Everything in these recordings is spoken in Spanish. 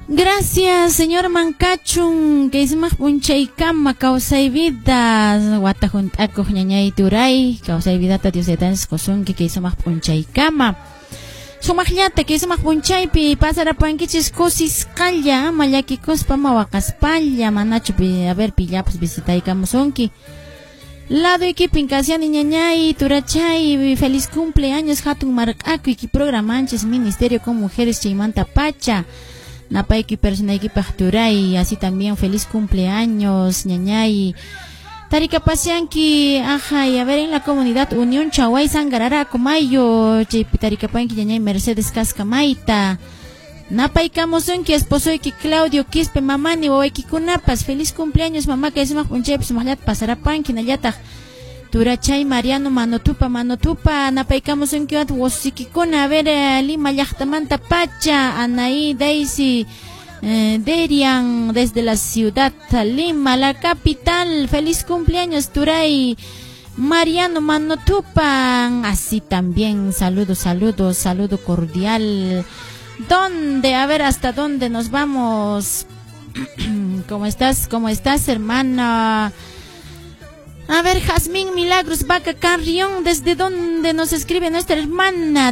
Gracias, señor Mancachun, que ismaq punchaykama kawsay vidas, watahun akuq ñañay turay, kawsay vidata Diosetanis qosunki, que ismaq punchaykama. Sumaqllata, que ismaq punchaypi pasarapankichis kusisqalla, mallakikuspa mawaqaspalla, manachu a ver pillapas visitaykamusunki. Lado equipo Casiani ñañay, turachay, feliz cumpleaños, hatun marqaku, iki programanchis, Ministerio con Mujeres Chaymanta Pacha. Napaiki persona equipa turay, así también feliz cumpleaños, ñañay. Tarika pasianki, ajá, y a ver en la comunidad Unión Chaguay Sangarara, Comayo, Tarika panki ñañay Mercedes Cascamaita. Napaikamosunki, esposo iki Claudio Quispe, mamani, o iki kunapas, feliz cumpleaños, mamá, que es más punchepes, mahlat pasará panki, nayata. Turachay Mariano Manotupa, napaikamosunki at wosikikuna, a ver, Lima Yachtamanta Pacha, Anaí, Daisy, Derian, desde la ciudad Lima, la capital, feliz cumpleaños, Turay, Mariano Manotupa, así también, saludo cordial. ¿Dónde? A ver, ¿hasta dónde nos vamos? ¿Cómo estás, hermana? A ver, Jazmín Milagros Vaca Carrión, ¿desde dónde nos escribe nuestra hermana?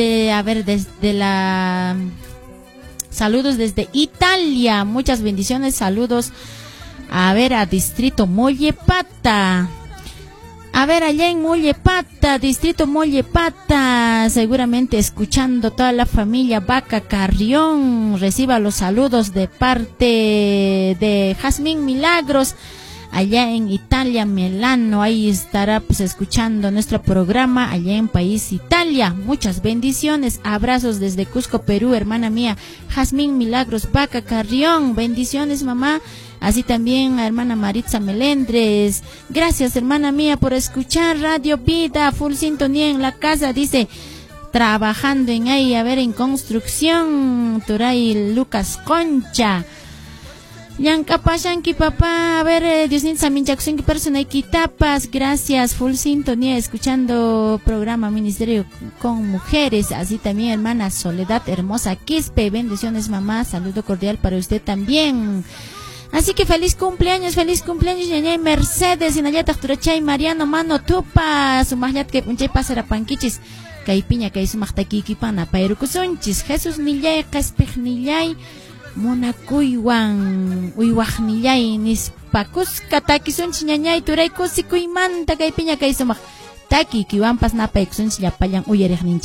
Saludos desde Italia, muchas bendiciones, saludos. A ver, a Distrito Mollepata. A ver, allá en Mollepata, Distrito Mollepata, seguramente escuchando toda la familia Vaca Carrión. Reciba los saludos de parte de Jazmín Milagros. Allá en Italia, Milano, ahí estará pues escuchando nuestro programa allá en país Italia. Muchas bendiciones, abrazos desde Cusco, Perú, hermana mía, Jazmín Milagros Vaca Carrión, bendiciones mamá, así también a hermana Maritza Melendres. Gracias hermana mía por escuchar Radio Vida, full sintonía en la casa, dice, trabajando en ahí, a ver, en construcción, Turay Lucas Concha. Yankapashanki papá, a ver, Diosnita Saminchaksunki persona Tapas, gracias, full sintonía, escuchando programa Ministerio con Mujeres, así también hermana Soledad Hermosa Quispe, bendiciones mamá, saludo cordial para usted también. Así que feliz cumpleaños, ñañay Mercedes, Inayatak Turachay, Mariano Mano Tupa, sumajlat que punchay pasara panquichis, kaipiña kay sumajtaki pana, pairukusunchis, Jesús Nillay, Caspej Nillay, Monacuywan, Uywajnillay, Nispakusca, Takisunchi ñañay, Turay Kusikuymanta, kaypiña kay sumaj, Taki, Kiwampas Napaiksunchi, Yapayan, Uyerejninchi.